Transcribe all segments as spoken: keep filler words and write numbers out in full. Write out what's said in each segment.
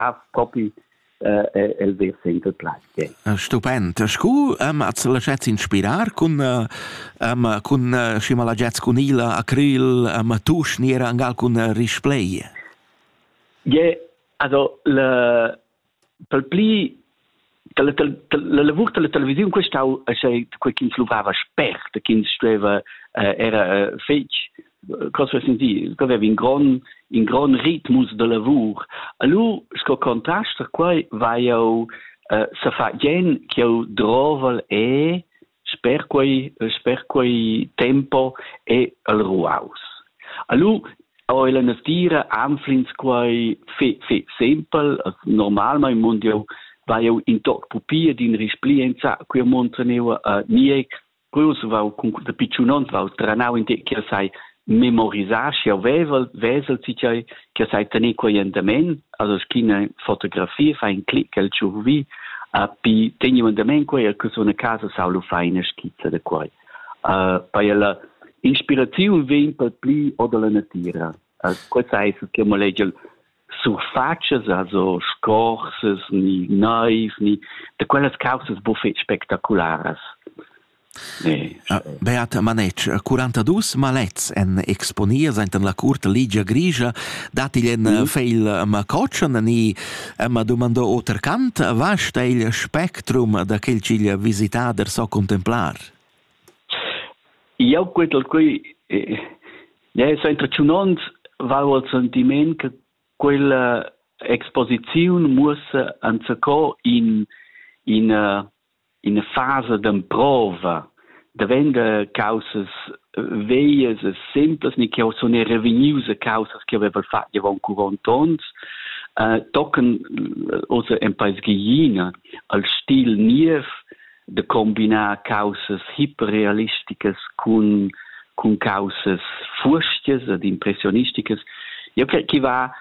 proprio Uh, el ver sempre plage. Stupend. Scu um, az la jets inspirar con uh, um, con uh, schima la jets con ila acryl um, tusch nera angal con uh, risplay. Ja, also la per pli la la lavur della televisione questo è quel che influava spert, che stava uh, era uh, fech cosa senti, che aveva un gran in gran ritmus de lavur. Allora, sco contrasto qua va io uh, se fa gen che io drovel e sper quei sper quei tempo e al ruaus. Allora, ho la natira anflins quei fe fe simple normal ma in mondio va io in toc pupia din risplienza qui montraneu uh, nie quello va con de picciunon va tranau in te che sai memorizar, și avevel, vesel, zicei, che sai tenir coiendament, also schine fotografie, fa un clic, el ciurvi, uh, pi tenir endament quei, che sono casa sau lo fa una schizza de quei. Uh, poi la inspirazione vem per pli o de la natura. Uh, quei sai, che mo legge surfaces, also scorses, ni neif, ni, de quelles causas buffet spectaculares. Nee, uh, Beat Manec, quarantadue malets en exponias enten la curta ligia grigia, datiglen mm. feil ma coccian ni ma domando otercant, vast il spectrum da quel ciglia visitader so contemplar? Io quello qui, ja, so intracciunons va il sentiment che quella exposizione muss anzaco in in uh, in una fase d'improva, davendo causas veias e simples, ni che sono revenues causas che aveva fatto già un quaranta anni, uh, toccano also un paese ghiina al stil nief de combinar causas hiperrealisticas con con causas fustias ed impressionisticas. Io credo che va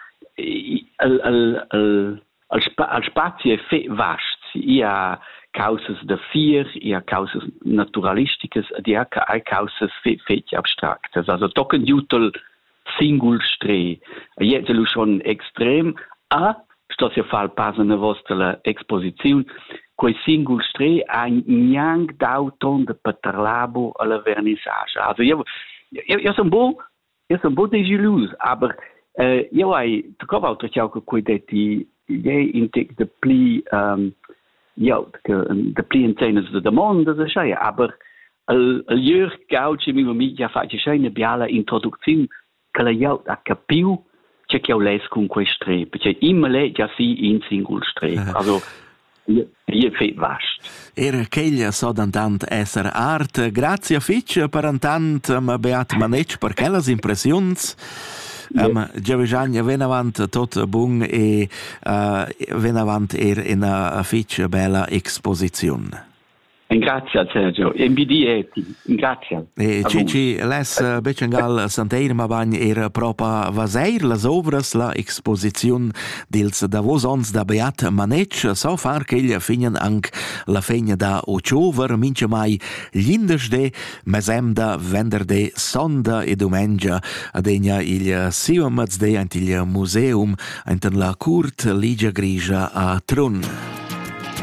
al al al al, spa, al spazio è fe vast. Hi ha causas de fier, hi ha causas naturalisticas, ed hi ha causas fe, fetg abstractas. Also tocken jutel singul stre. Jetzt è schon extrem, a sto si fa il passo nella vostra exposizione, quei singul stre ha niang d'auton de paterlabo alla vernissage. Also io io, io sono bo, io sono bo desilus, aber uh, io hai tocco altro ciao che quei detti je in tek de pli um, ja, de pli intenes de demande, de schei, aber el el jur gauci mi mi ja fa c'è una biala introduzione che la io ha capiu che che ho les con quei stre, perché immele già si in singul stre. Also je fet vast. Er cheglia so d'antant esser art. Grazie fitch per antant ma Beat Manec per quelles impressions. Um, Giavejagna ven avant tot bun e uh, ven avant er in a fitch bella exposizione. Grazie Sergio, M B D eti, grazie. E Cici les becengal santeir ma bagn era propa vaseir las ovras la exposizione dils davosons da Beat Manec so far che gli finen anc la fegna da ociover mince mai glindesde mesem da venderde sonda e domengia adegna il siomazde ant il museum ant la curt ligia grigia a Trun.